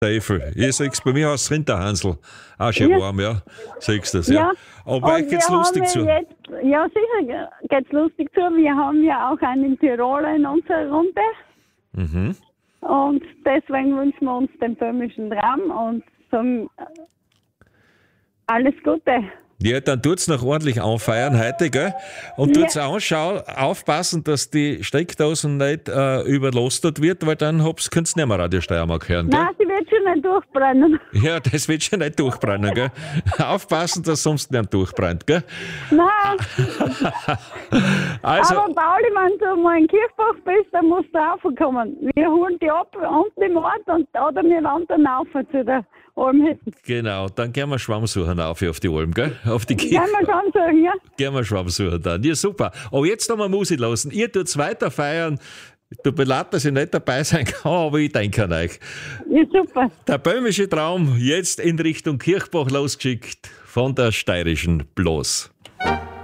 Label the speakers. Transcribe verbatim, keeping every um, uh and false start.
Speaker 1: Teufel. Ich sag's, bei mir heißt es Rinderhansel. Auch schön
Speaker 2: Ja.
Speaker 1: warm, ja. Siehst du das, ja.
Speaker 2: Ja.
Speaker 1: Aber bei euch
Speaker 2: Und
Speaker 1: geht's
Speaker 2: wir
Speaker 1: lustig
Speaker 2: haben
Speaker 1: zu.
Speaker 2: ja Jetzt, ja, sicher geht's lustig zu. Wir haben ja auch einen Tiroler in unserer Runde.
Speaker 1: Mhm.
Speaker 2: Und deswegen wünschen wir uns den böhmischen Traum und sagen äh, alles Gute.
Speaker 1: Ja, dann tut's noch ordentlich anfeiern heute, gell? Und tut's anschauen, aufpassen, dass die Steckdosen nicht äh, überlastet wird, weil dann hab's, könnt's nicht mehr Radio Steiermark hören, gell?
Speaker 2: Nein, sie wird schon nicht durchbrennen.
Speaker 1: Ja, das wird schon nicht durchbrennen, gell? Aufpassen, dass sonst nicht durchbrennt, gell?
Speaker 2: Nein,
Speaker 1: Also,
Speaker 2: aber Pauli, wenn du mal in Kirchbach bist, dann musst du raufkommen. Wir holen die ab unten im Ort und, oder wir wandern rauf zu der Almhütte.
Speaker 1: genau, dann gehen wir Schwamm suchen auf, auf die Alm, gell? Auf die
Speaker 2: Kann
Speaker 1: Kirche.
Speaker 2: man schon sagen, ja?
Speaker 1: Gehen wir Schwamm suchen dann. Ja, super. Aber jetzt noch mal Musik lassen. Ihr tut's weiter feiern. Tut mir leid, dass ich nicht dabei sein kann, aber ich denke an euch.
Speaker 2: Ja, super.
Speaker 1: Der böhmische Traum jetzt in Richtung Kirchbach losgeschickt von der steirischen Bloß.